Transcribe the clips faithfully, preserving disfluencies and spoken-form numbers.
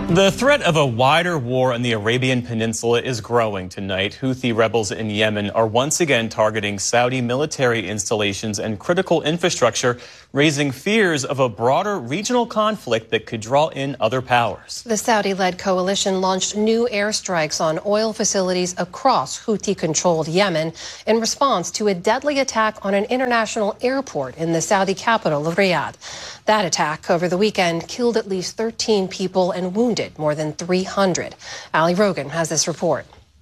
The threat of a wider war in the Arabian Peninsula is growing tonight. Houthi rebels in Yemen are once again targeting Saudi military installations and critical infrastructure, raising fears of a broader regional conflict that could draw in other powers. The Saudi-led coalition launched new airstrikes on oil facilities across Houthi-controlled Yemen in response to a deadly attack on an international airport in the Saudi capital, Riyadh. That attack over the weekend killed at least thirteen people and wounded more than three hundred. Ali Rogan has this report.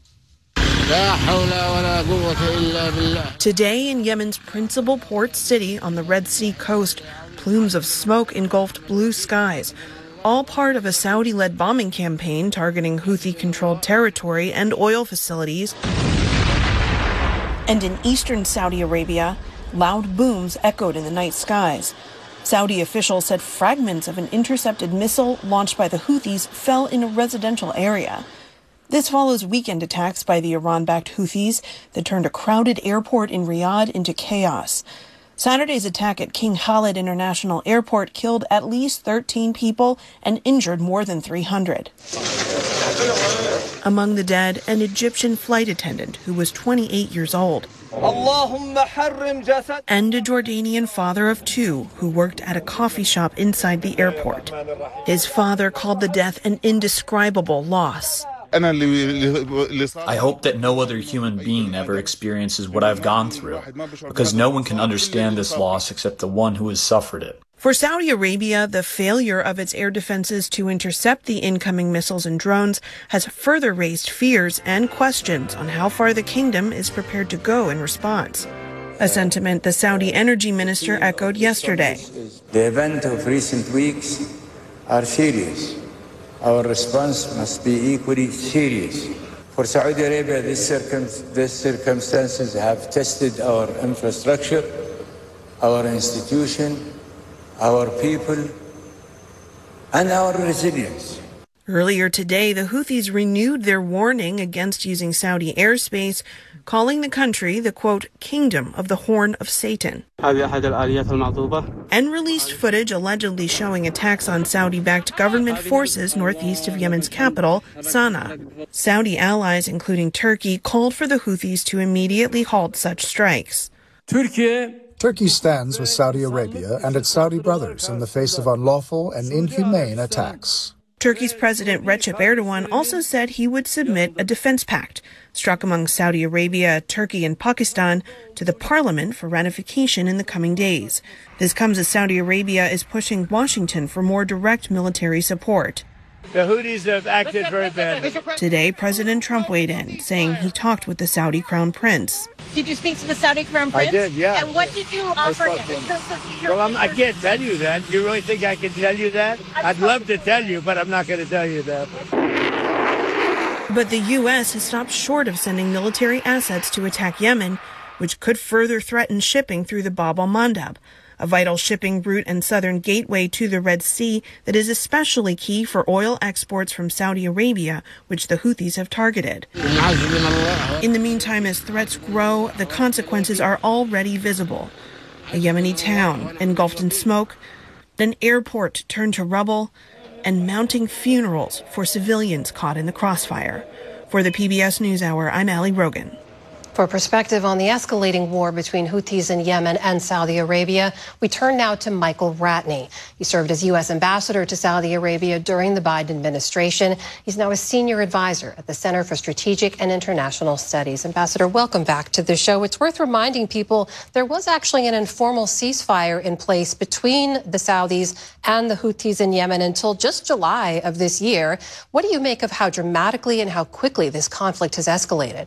Today in Yemen's principal port city on the Red Sea coast, plumes of smoke engulfed blue skies, all part of a Saudi-led bombing campaign targeting Houthi-controlled territory and oil facilities. And in eastern Saudi Arabia, loud booms echoed in the night skies. Saudi officials said fragments of an intercepted missile launched by the Houthis fell in a residential area. This follows weekend attacks by the Iran-backed Houthis that turned a crowded airport in Riyadh into chaos. Saturday's attack at King Khalid International Airport killed at least thirteen people and injured more than three hundred. Among the dead, an Egyptian flight attendant who was twenty-eight years old. And a Jordanian father of two who worked at a coffee shop inside the airport. His father called the death an indescribable loss. I hope that no other human being ever experiences what I've gone through, because no one can understand this loss except the one who has suffered it. For Saudi Arabia, the failure of its air defenses to intercept the incoming missiles and drones has further raised fears and questions on how far the kingdom is prepared to go in response. A sentiment the Saudi energy minister echoed yesterday. The events of recent weeks are serious. Our response must be equally serious. For Saudi Arabia, these circum these circumstances have tested our infrastructure, our institution, our people, and our resilience. Earlier today, the Houthis renewed their warning against using Saudi airspace, calling the country the, quote, kingdom of the Horn of Satan, and released footage allegedly showing attacks on Saudi-backed government forces northeast of Yemen's capital, Sana'a. Saudi allies, including Turkey, called for the Houthis to immediately halt such strikes. Turkey Turkey stands with Saudi Arabia and its Saudi brothers in the face of unlawful and inhumane attacks. Turkey's President Recep Erdogan also said he would submit a defense pact, struck among Saudi Arabia, Turkey, and Pakistan, to the parliament for ratification in the coming days. This comes as Saudi Arabia is pushing Washington for more direct military support. The Houthis have acted very badly. Today, President Trump weighed in, saying he talked with the Saudi Crown Prince. Did you speak to the Saudi Crown Prince? I did, yeah. And what did you offer him? Well, I'm, I can't tell you that. You really think I can tell you that? I'd love to tell you, but I'm not going to tell you that. But the U S has stopped short of sending military assets to attack Yemen, which could further threaten shipping through the Bab al-Mandab, a vital shipping route and southern gateway to the Red Sea that is especially key for oil exports from Saudi Arabia, which the Houthis have targeted. In the meantime, as threats grow, the consequences are already visible. A Yemeni town engulfed in smoke, an airport turned to rubble, and mounting funerals for civilians caught in the crossfire. For the P B S NewsHour, I'm Ali Rogan. For perspective on the escalating war between Houthis in Yemen and Saudi Arabia, we turn now to Michael Ratney. He served as U S ambassador to Saudi Arabia during the Biden administration. He's now a senior advisor at the Center for Strategic and International Studies. Ambassador, welcome back to the show. It's worth reminding people there was actually an informal ceasefire in place between the Saudis and the Houthis in Yemen until just July of this year. What do you make of how dramatically and how quickly this conflict has escalated?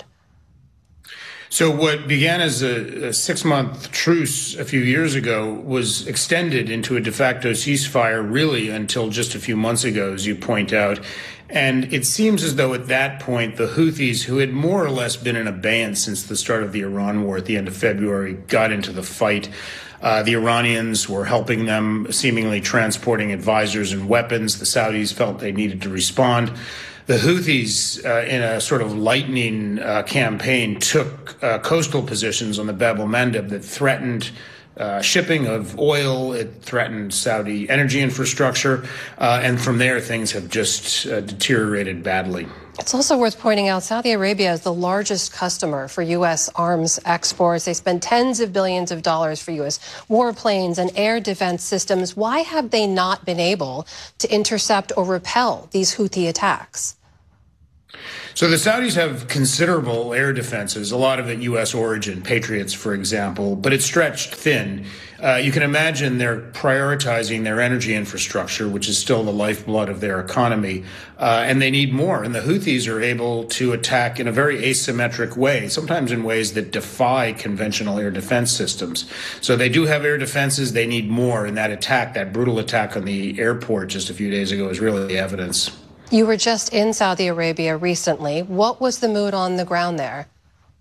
So what began as a, a six-month truce a few years ago was extended into a de facto ceasefire really until just a few months ago, as you point out. And it seems as though at that point, the Houthis, who had more or less been in abeyance since the start of the Iran war at the end of February, got into the fight. Uh, the Iranians were helping them, seemingly transporting advisors and weapons. The Saudis felt they needed to respond. The Houthis, uh, in a sort of lightning uh, campaign, took uh, coastal positions on the Bab al-Mandab that threatened uh, shipping of oil. It threatened Saudi energy infrastructure. Uh, and from there, things have just uh, deteriorated badly. It's also worth pointing out Saudi Arabia is the largest customer for U S arms exports. They spend tens of billions of dollars for U S warplanes and air defense systems. Why have they not been able to intercept or repel these Houthi attacks? So the Saudis have considerable air defenses, a lot of it U S origin, Patriots, for example, but it's stretched thin. Uh, you can imagine they're prioritizing their energy infrastructure, which is still the lifeblood of their economy, uh, and they need more. And the Houthis are able to attack in a very asymmetric way, sometimes in ways that defy conventional air defense systems. So they do have air defenses. They need more. And that attack, that brutal attack on the airport just a few days ago is really evidence. You were just in Saudi Arabia recently. What was the mood on the ground there?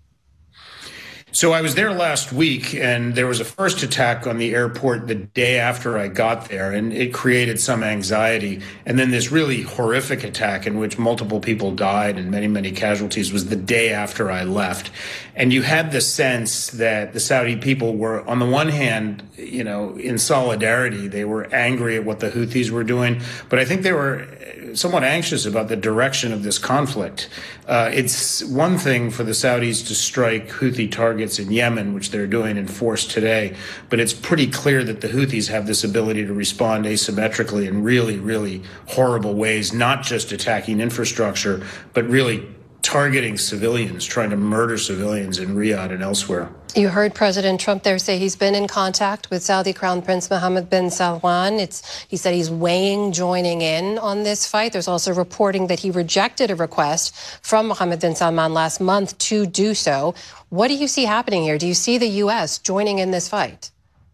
So I was there last week, and there was a first attack on the airport the day after I got there, and it created some anxiety. And then this really horrific attack in which multiple people died and many, many casualties was the day after I left. And you had the sense that the Saudi people were, on the one hand, you know, in solidarity. They were angry at what the Houthis were doing, but I think they were somewhat anxious about the direction of this conflict. Uh, it's one thing for the Saudis to strike Houthi targets in Yemen, which they're doing in force today, but it's pretty clear that the Houthis have this ability to respond asymmetrically in really, really horrible ways, not just attacking infrastructure, but really targeting civilians, trying to murder civilians in Riyadh and elsewhere. You heard President Trump there say he's been in contact with Saudi Crown Prince Mohammed bin Salman. It's, he said he's weighing joining in on this fight. There's also reporting that he rejected a request from Mohammed bin Salman last month to do so. What do you see happening here? Do you see the U S joining in this fight?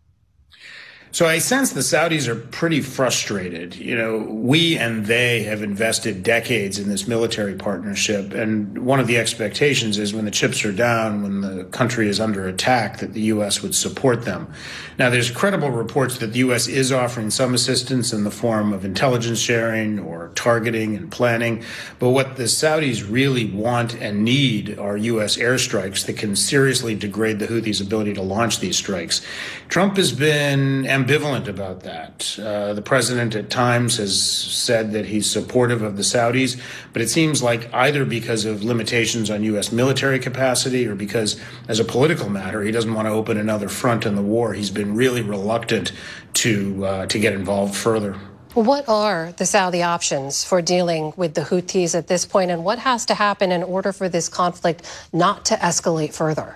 So I sense the Saudis are pretty frustrated. You know, we and they have invested decades in this military partnership. And one of the expectations is when the chips are down, when the country is under attack, that the U S would support them. Now, there's credible reports that the U S is offering some assistance in the form of intelligence sharing or targeting and planning. But what the Saudis really want and need are U S airstrikes that can seriously degrade the Houthis' ability to launch these strikes. Trump has been ambivalent about that. Uh, the president at times has said that he's supportive of the Saudis, but it seems like either because of limitations on U S military capacity or because, as a political matter, he doesn't want to open another front in the war. He's been really reluctant to uh, to get involved further. What are the Saudi options for dealing with the Houthis at this point, and what has to happen in order for this conflict not to escalate further?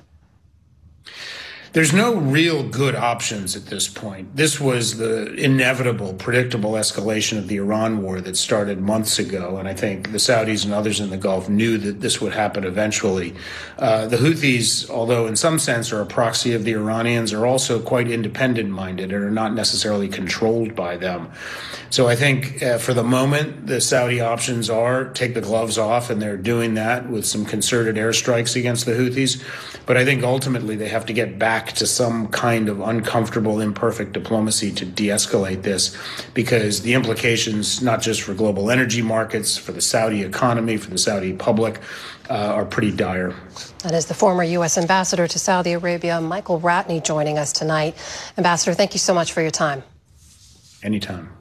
There's no real good options at this point. This was the inevitable, predictable escalation of the Iran war that started months ago, and I think the Saudis and others in the Gulf knew that this would happen eventually. Uh, the Houthis, although in some sense are a proxy of the Iranians, are also quite independent-minded and are not necessarily controlled by them. So I think uh, for the moment, the Saudi options are take the gloves off, and they're doing that with some concerted airstrikes against the Houthis. But I think ultimately they have to get back to some kind of uncomfortable, imperfect diplomacy to de-escalate this, because the implications, not just for global energy markets, for the Saudi economy, for the Saudi public, uh, are pretty dire. That is the former U S ambassador to Saudi Arabia, Michael Ratney, joining us tonight. Ambassador, thank you so much for your time. Anytime.